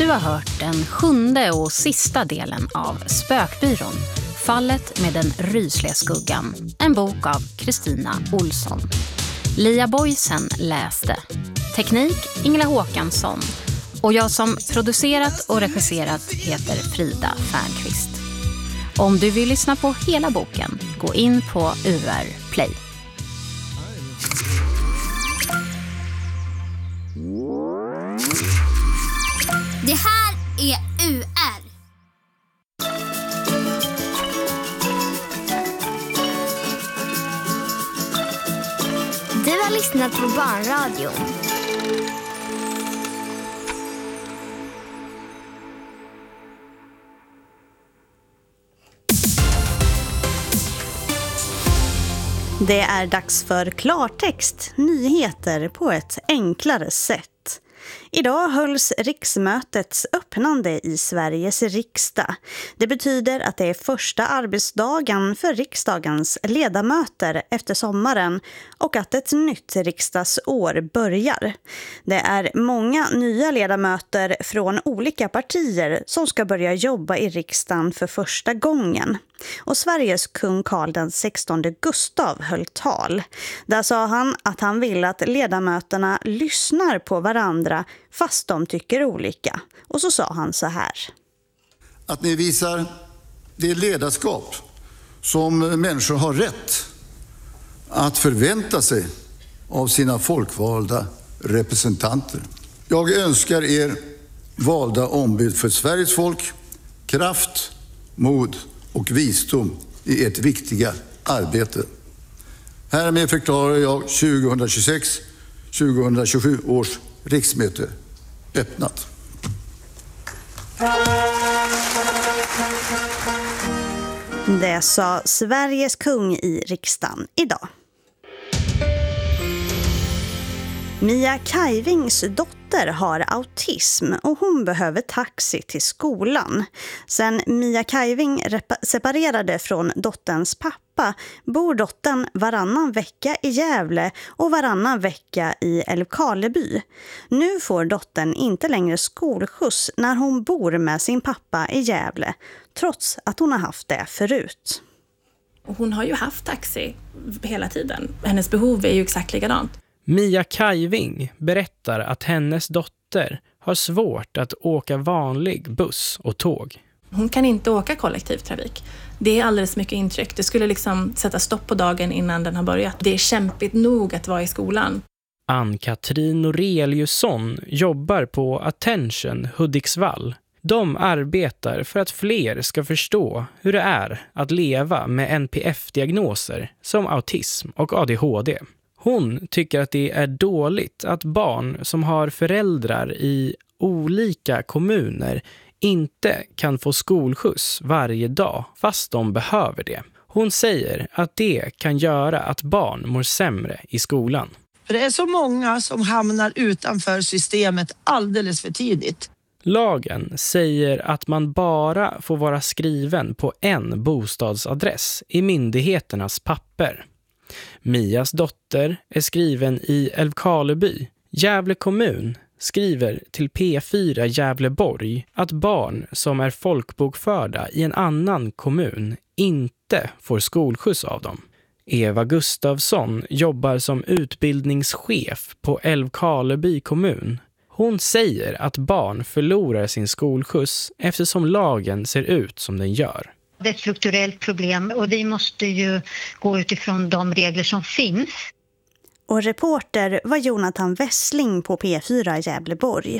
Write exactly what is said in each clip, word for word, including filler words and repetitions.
Du har hört den sjunde och sista delen av Spökbyrån, Fallet med den rysliga skuggan, en bok av Kristina Olsson. Lia Boysen läste. Teknik Ingela Håkansson. Och jag som producerat och regisserat heter Frida Fernqvist. Om du vill lyssna på hela boken, gå in på U R Play. Det här är U R. Du har lyssnat på Barnradion. Det är dags för klartext, nyheter på ett enklare sätt. Idag hölls riksmötets öppnande i Sveriges riksdag. Det betyder att det är första arbetsdagen för riksdagens ledamöter efter sommaren och att ett nytt riksdagsår börjar. Det är många nya ledamöter från olika partier som ska börja jobba i riksdagen för första gången. Och Sveriges kung Karl den sextonde Gustav höll tal. Där sa han att han vill att ledamöterna lyssnar på varandra fast de tycker olika. Och så sa han så här. Att ni visar det ledarskap som människor har rätt att förvänta sig av sina folkvalda representanter. Jag önskar er valda ombud för Sveriges folk kraft, mod och visdom i ert viktiga arbete. Härmed förklarar jag tjugohundratjugosex tjugohundratjugosju års riksmöte öppnat. Det sa Sveriges kung i riksdagen idag. Mia Kajvings dotter har autism och hon behöver taxi till skolan. Sen Mia Kajving repa- separerade från dotterns pappa bor dottern varannan vecka i Gävle och varannan vecka i Älvkarleby. Nu får dottern inte längre skolskjuts när hon bor med sin pappa i Gävle, trots att hon har haft det förut. Hon har ju haft taxi hela tiden. Hennes behov är ju exakt likadant. Mia Kajving berättar att hennes dotter har svårt att åka vanlig buss och tåg. Hon kan inte åka kollektivtrafik. Det är alldeles mycket intryck. Det skulle liksom sätta stopp på dagen innan den har börjat. Det är kämpigt nog att vara i skolan. Ann-Katrin Noreliusson jobbar på Attention Hudiksvall. De arbetar för att fler ska förstå hur det är att leva med N P F-diagnoser som autism och A D H D. Hon tycker att det är dåligt att barn som har föräldrar i olika kommuner inte kan få skolskjuts varje dag fast de behöver det. Hon säger att det kan göra att barn mår sämre i skolan. För det är så många som hamnar utanför systemet alldeles för tidigt. Lagen säger att man bara får vara skriven på en bostadsadress i myndigheternas papper. Mias dotter är skriven i Älvkarleby. Gävle kommun skriver till P fyra Gävleborg att barn som är folkbokförda i en annan kommun inte får skolskjuts av dem. Eva Gustafsson jobbar som utbildningschef på Älvkarleby kommun. Hon säger att barn förlorar sin skolskjuts eftersom lagen ser ut som den gör. Det är ett strukturellt problem och vi måste ju gå utifrån de regler som finns. Och reporter var Jonathan Wessling på P fyra Gävleborg.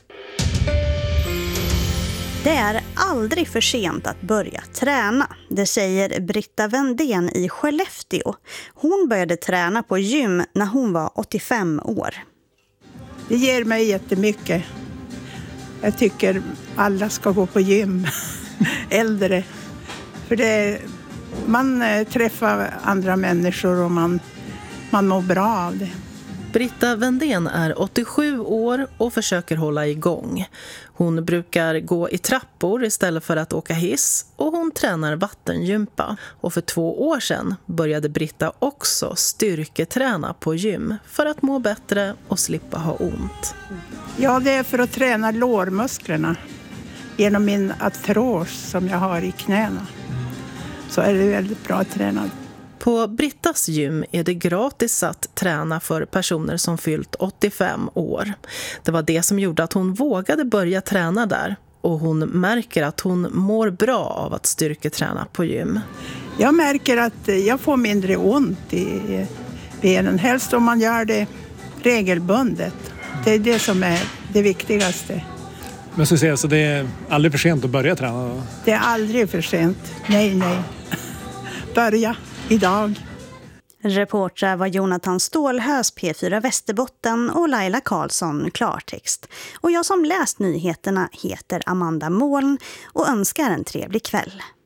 Det är aldrig för sent att börja träna. Det säger Britta Vendén i Skellefteå. Hon började träna på gym när hon var åttiofem år. Det ger mig jättemycket. Jag tycker alla ska gå på gym. Äldre. För det, man träffar andra människor och man, man mår bra av det. Britta Vendén är åttiosju år och försöker hålla igång. Hon brukar gå i trappor istället för att åka hiss och hon tränar vattengympa. Och för två år sedan började Britta också styrketräna på gym för att må bättre och slippa ha ont. Ja, det är för att träna lårmusklerna genom min artros som jag har i knäna. Så är det väldigt bra tränad. På Brittas gym är det gratis att träna för personer som fyllt åttiofem år. Det var det som gjorde att hon vågade börja träna där. Och hon märker att hon mår bra av att styrketräna på gym. Jag märker att jag får mindre ont i benen. Helst om man gör det regelbundet. Det är det som är det viktigaste. Men så säger så det är aldrig för sent att börja träna? Det är aldrig för sent. Nej, nej. Börja idag. Reportrar var Jonathan Stålhös, P fyra Västerbotten, och Laila Karlsson, Klartext. Och jag som läst nyheterna heter Amanda Moln och önskar en trevlig kväll.